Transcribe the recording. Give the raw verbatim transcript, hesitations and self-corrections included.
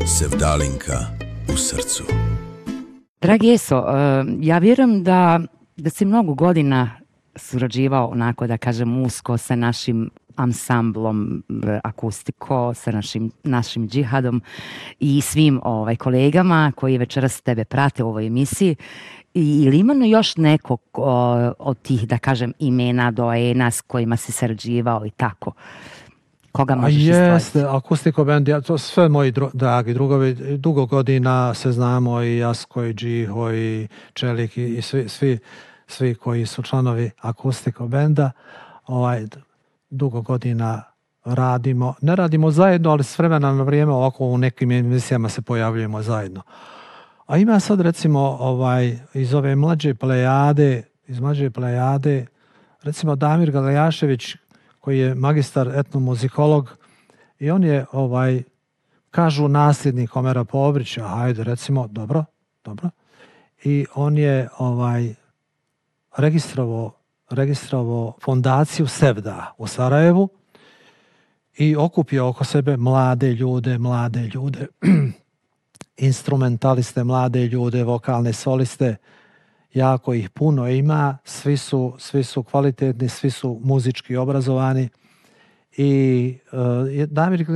Sevdalinka u srcu. Dragi Eso, ja vjerujem da, da si mnogo godina surađivao onako, da kažem, usko sa našim ansamblom Akustiko, sa našim, našim džihadom i svim ovaj, kolegama koji večeras tebe prate u ovoj emisiji. I, ili ima još nekog o, od tih, da kažem, imena, doena s kojima si sarađivao i tako? Koga možeš izdvojiti? Jeste, Akustiko band, ja, to sve moji dru, dragi drugovi, dugo godina se znamo, i Jasko, i Džiho, i Čelik, i, i svi, svi, svi koji su članovi Akustiko benda. Ovaj, dugo godina radimo, ne radimo zajedno, ali s vremena na vrijeme ovako u nekim emisijama se pojavljujemo zajedno. A ima sad recimo ovaj, iz ove mlađe plejade, iz mlađe plejade, recimo Damir Galejašević, koji je magistar etnomuzikolog, i on je, ovaj, kažu, nasljednik Omera Povrića, hajde recimo, dobro, dobro. I on je ovaj, registrovao, registrovao fondaciju Sevda u Sarajevu i okupio oko sebe mlade ljude, mlade ljude, instrumentaliste, mlade ljude, vokalne soliste, jako ih puno ima, svi su, svi su kvalitetni, svi su muzički obrazovani i uh, Damir